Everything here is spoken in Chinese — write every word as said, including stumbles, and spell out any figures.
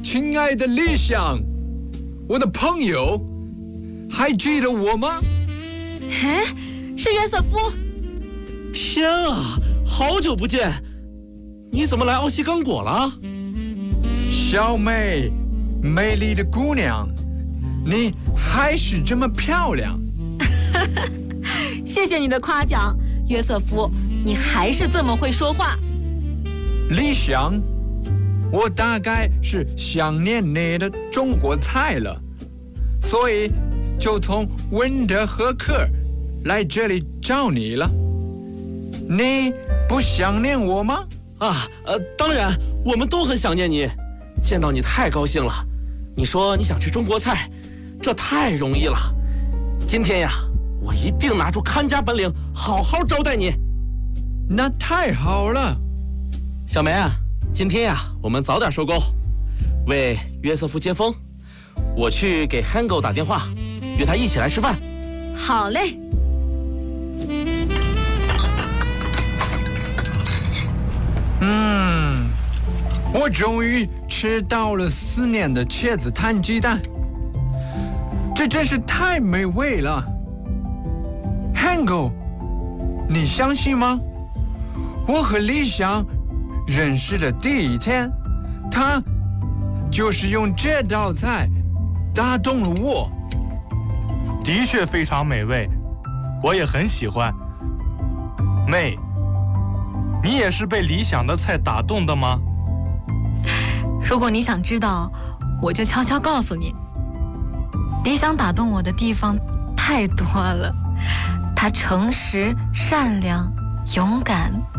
亲爱的理想，我的朋友，还记得我吗？ 哎，是约瑟夫。 天啊，好久不见！你怎么来奥西刚果了？ 小美，美丽的姑娘，你还是这么漂亮。 谢谢你的夸奖，约瑟夫，你还是这么会说话。 理想，我大概是想念你的中国菜了，所以就从温德赫克来这里找你了。你不想念我吗？ 啊，呃，当然，我们都很想念你，见到你太高兴了。你说你想吃中国菜，这太容易了。今天呀，我一定拿出看家本领，好好招待你。 那太好了。 小梅啊，今天呀，我们早点收工，为约瑟夫接风。我去给 Hango 打电话，约他一起来吃饭。 好嘞。 嗯，我终于吃到了思念的茄子摊鸡蛋，这真是太美味了。Hango， 你相信吗？我和理想认识的第一天，他就是用这道菜打动了我。 的确非常美味，我也很喜欢。妹，你也是被理想的菜打动的吗？ 如果你想知道，我就悄悄告诉你。理想打动我的地方太多了，他诚实、善良、勇敢。